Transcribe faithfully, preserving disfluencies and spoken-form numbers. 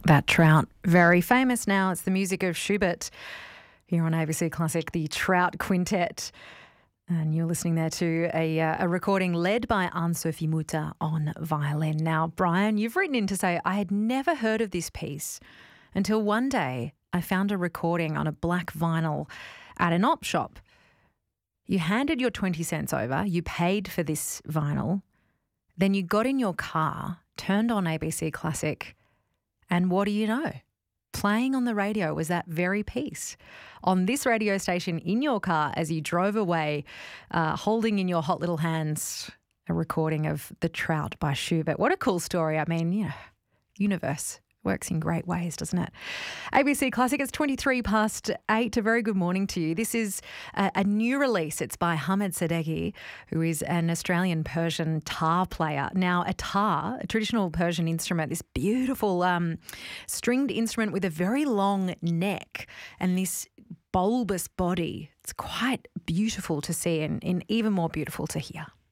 That Trout, very famous now. It's the music of Schubert here on A B C Classic, the Trout Quintet. And you're listening there to a, uh, a recording led by Anne-Sophie Mutter on violin. Now, Brian, you've written in to say, I had never heard of this piece until one day I found a recording on a black vinyl at an op shop. You handed your twenty cents over, you paid for this vinyl, then you got in your car, turned on A B C Classic, and what do you know? Playing on the radio was that very piece. On this radio station in your car as you drove away, uh, holding in your hot little hands a recording of The Trout by Schubert. What a cool story. I mean, you know, universe works in great ways, doesn't it? A B C Classic, it's twenty-three past eight. A very good morning to you. This is a, a new release. It's by Hamed Sadeghi, who is an Australian Persian tar player. Now, a tar, a traditional Persian instrument, this beautiful um, stringed instrument with a very long neck and this bulbous body. It's quite beautiful to see and, and even more beautiful to hear.